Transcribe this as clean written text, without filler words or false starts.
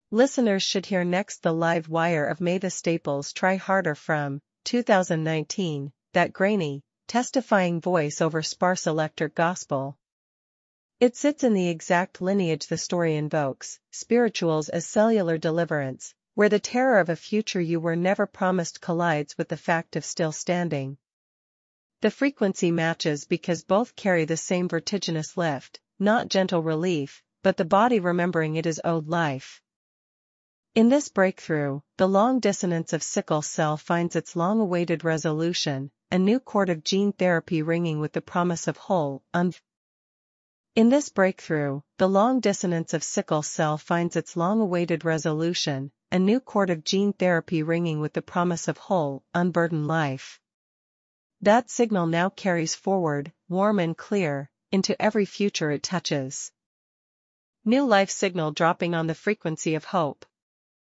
Listeners should hear next the live wire of Mavis Staples' Try Harder from 2019, that grainy, testifying voice over sparse electric gospel. It sits in the exact lineage the story invokes, spirituals as cellular deliverance, where the terror of a future you were never promised collides with the fact of still standing. The frequency matches because both carry the same vertiginous lift, not gentle relief, but the body remembering it is owed life. In this breakthrough, the long dissonance of sickle cell finds its long-awaited resolution, a new chord of gene therapy ringing with the promise of whole, In this breakthrough, the long dissonance of sickle cell finds its long-awaited resolution, a new chord of gene therapy ringing with the promise of whole, unburdened life. That signal now carries forward, warm and clear, into every future it touches. New life signal dropping on the frequency of hope.